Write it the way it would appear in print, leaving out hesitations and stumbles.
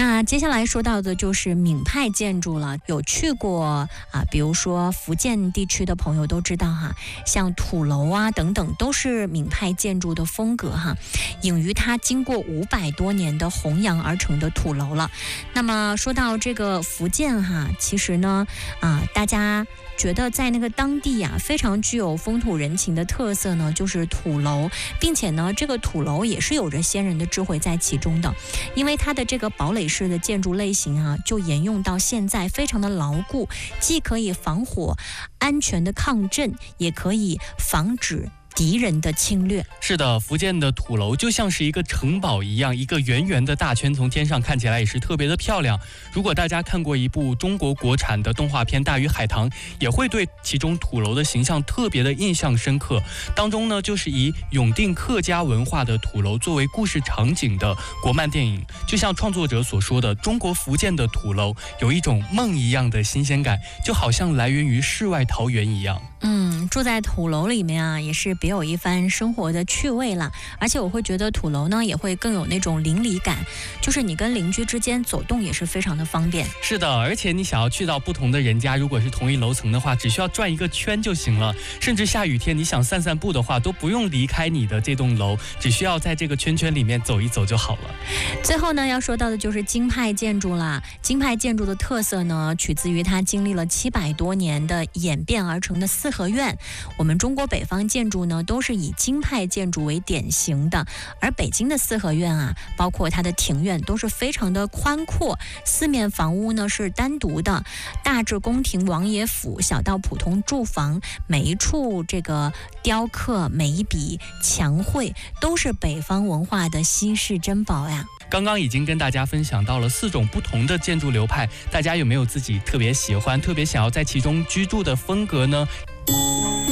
那接下来说到的就是闽派建筑了，有去过比如说福建地区的朋友都知道像土楼等等都是闽派建筑的风格隐于它经过500多年的弘扬而成的土楼了。那么说到这个福建其实呢大家觉得在那个当地非常具有风土人情的特色呢，就是土楼，并且呢这个土楼也是有着先人的智慧在其中的，因为它的这个堡垒式的建筑类型就沿用到现在，非常的牢固，既可以防火安全的抗震，也可以防止敌人的侵略。 是的，福建的土楼就像是一个城堡一样，一个圆圆的大圈，从天上看起来也是特别的漂亮。如果大家看过一部中国国产的动画片《大鱼海棠》，也会对其中土楼的形象特别的印象深刻。当中呢，就是以永定客家文化的土楼作为故事场景的国漫电影。就像创作者所说的，中国福建的土楼有一种梦一样的新鲜感，就好像来源于世外桃源一样。 住在土楼里面也是别有一番生活的趣味了。而且我会觉得土楼呢也会更有那种邻里感，就是你跟邻居之间走动也是非常的方便。 是的，而且你想要去到不同的人家，如果是同一楼层的话，只需要转一个圈就行了。甚至下雨天你想散散步的话，都不用离开你的这栋楼，只需要在这个圈圈里面走一走就好了。 最后呢要说到的就是京派建筑啦。京派建筑的特色呢取自于它经历了700多年的演变而成的四合院。我们中国北方建筑呢都是以京派建筑为典型的，而北京的四合院包括它的庭院都是非常的宽阔，四面房屋呢是单独的，大至宫廷王爷府，小到普通住房，每一处这个雕刻，每一笔墙绘都是北方文化的稀世珍宝呀。 刚刚已经跟大家分享到了4种不同的建筑流派，大家有没有自己特别喜欢、特别想要在其中居住的风格呢？